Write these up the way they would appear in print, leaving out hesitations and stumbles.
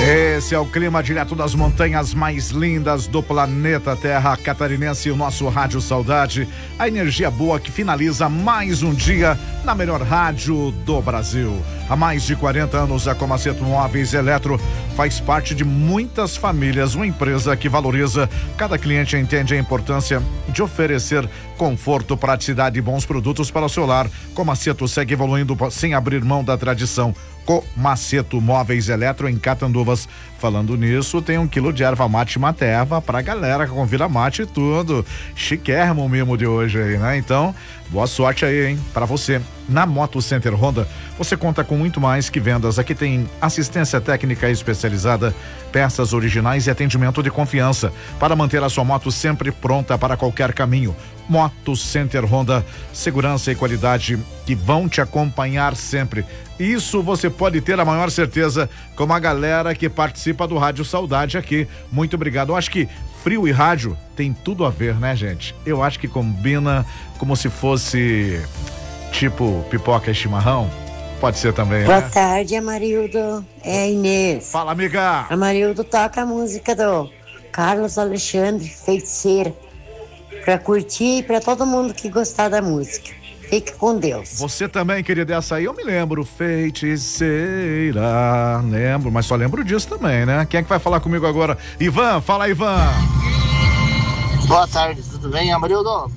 Esse é o clima direto das montanhas mais lindas do planeta Terra catarinense e o nosso Rádio Saudade. A energia boa que finaliza mais um dia na melhor rádio do Brasil. Há mais de 40 anos, a Comaceto Móveis Eletro faz parte de muitas famílias, uma empresa que valoriza cada cliente, entende a importância de oferecer conforto, praticidade e bons produtos para o seu lar. Comaceto segue evoluindo sem abrir mão da tradição. Comaceto Móveis Eletro em Catanduvas. Falando nisso, tem 1 quilo de erva mate Materva pra galera com vira mate e tudo. Chiquérrimo o mimo de hoje aí, né? Então, boa sorte aí, hein? Pra você. Na Moto Center Honda, você conta com muito mais que vendas. Aqui tem assistência técnica especializada, peças originais e atendimento de confiança para manter a sua moto sempre pronta para qualquer caminho. Moto Center Honda, segurança e qualidade que vão te acompanhar sempre. Isso você pode ter a maior certeza com a galera que participa do Rádio Saudade aqui. Muito obrigado. Eu acho que frio e rádio tem tudo a ver, né, gente? Eu acho que combina como se fosse tipo pipoca e chimarrão. Pode ser também, Boa né? tarde, Amarildo. É a Inês. Fala, amiga. Amarildo, toca a música do Carlos Alexandre, Feiticeira, pra curtir e pra todo mundo que gostar da música. Fique com Deus. Você também, querida, essa aí eu me lembro, Feiticeira, lembro, mas só lembro disso também, né? Quem é que vai falar comigo agora? Ivan, fala, Ivan. Boa tarde, tudo bem, Amarildo?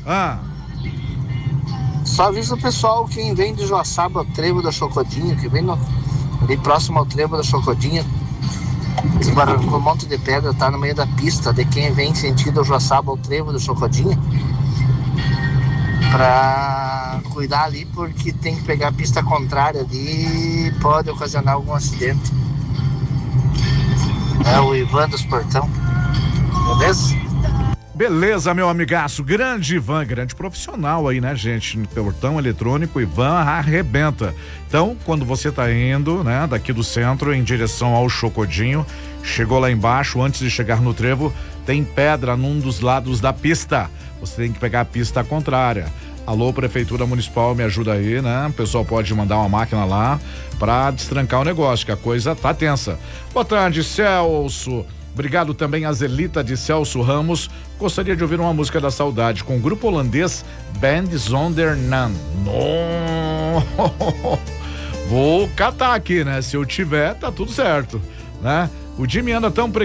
Só avisa o pessoal, quem vem de Joaçaba ao Trevo da Chocodinha, que vem ali próximo ao Trevo da Chocodinha, desbarrancou um monte de pedra, tá no meio da pista, de quem vem sentido Joaçaba ao Trevo da Chocodinha, pra cuidar ali, porque tem que pegar a pista contrária ali e pode ocasionar algum acidente. É o Ivan dos Portão, beleza? Beleza, meu amigaço, grande Ivan, grande profissional aí, né, gente? No portão eletrônico, Ivan arrebenta. Então, quando você tá indo, né, daqui do centro em direção ao Chocodinho, chegou lá embaixo, antes de chegar no trevo, tem pedra num dos lados da pista. Você tem que pegar a pista contrária. Alô, Prefeitura Municipal, me ajuda aí, né? O pessoal pode mandar uma máquina lá pra destrancar o negócio, que a coisa tá tensa. Boa tarde, Celso. Obrigado também a Zelita de Celso Ramos. Gostaria de ouvir uma música da saudade com o grupo holandês Band Zonder Nan. Vou catar aqui, né? Se eu tiver, tá tudo certo, né? O Jimmy anda tão